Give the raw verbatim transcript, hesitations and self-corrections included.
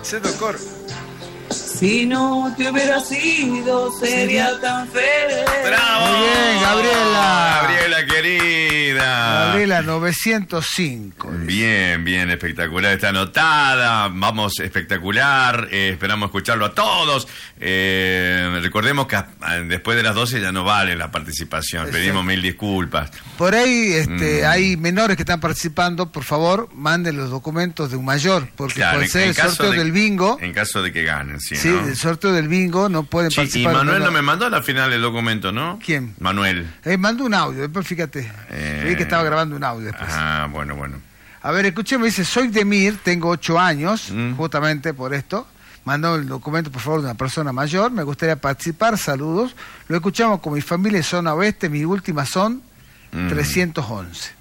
Haciendo coro. Si no te hubiera sido, sería tan feliz. ¡Bravo! Muy bien, Gabriela. Gabriela, querida. Gabriela, novecientos cinco. Bien, bien, espectacular. Está anotada. Vamos, espectacular. Eh, esperamos escucharlo a todos. Eh, recordemos que a, a, después de las doce ya no vale la participación. Exacto. Pedimos mil disculpas. Por ahí este, Mm. hay menores que están participando. Por favor, manden los documentos de un mayor, porque Claro, puede en- ser en el caso sorteo de- del bingo. En caso de que ganen, sí, Sí, ¿no? el sorteo del bingo no pueden Sí, y participar. Manuel no, no me mandó a la final el documento, ¿no? ¿Quién? Manuel. Eh, mandó un audio, después fíjate. Eh. Vi que estaba grabando un audio después. Ah, bueno, bueno. A ver, escúcheme, dice, soy Demir, tengo ocho años, Mm. justamente por esto. Mandó el documento, por favor, de una persona mayor. Me gustaría participar, saludos. Lo escuchamos con mi familia en zona oeste, mis últimas son Mm. trescientos once.